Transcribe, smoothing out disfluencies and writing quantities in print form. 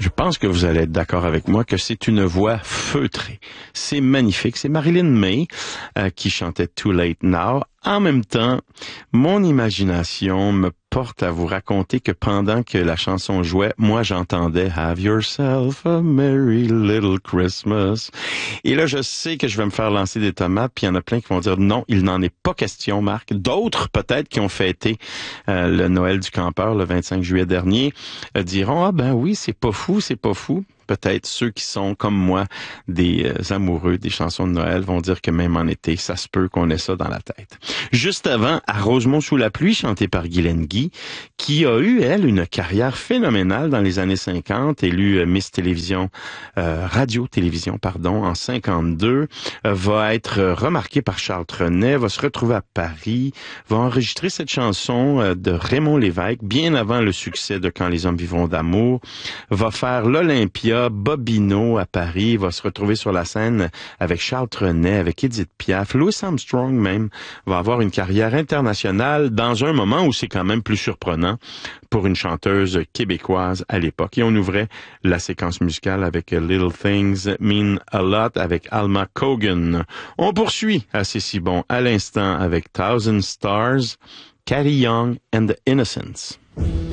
je pense que vous allez être d'accord avec moi que c'est une voix feutrée. C'est magnifique. C'est Marilyn May qui chantait Too Late Now. En même temps, mon imagination me porte à vous raconter que pendant que la chanson jouait, moi j'entendais Have yourself a merry little Christmas. Et là, je sais que je vais me faire lancer des tomates, puis il y en a plein qui vont dire non, il n'en est pas question, Marc. D'autres, peut-être, qui ont fêté le Noël du campeur le 25 juillet dernier, diront ah ben oui, c'est pas fou, c'est pas fou. Peut-être ceux qui sont, comme moi, des amoureux des chansons de Noël vont dire que même en été, ça se peut qu'on ait ça dans la tête. Juste avant, à Rosemont sous la pluie, chanté par Guylaine Guy, qui a eu, elle, une carrière phénoménale dans les années 50, élue Miss Télévision, Radio-Télévision, en 52, va être remarquée par Charles Trenet, va se retrouver à Paris, va enregistrer cette chanson de Raymond Lévesque, bien avant le succès de Quand les hommes vivront d'amour, va faire l'Olympia, Bobino à Paris, va se retrouver sur la scène avec Charles Trenet, avec Edith Piaf, Louis Armstrong même, va avoir une carrière internationale dans un moment où c'est quand même plus surprenant pour une chanteuse québécoise à l'époque. Et on ouvrait la séquence musicale avec Little Things Mean a Lot avec Alma Cogan. On poursuit assez si bon à l'instant avec Thousand Stars, Carrie Young and the Innocents.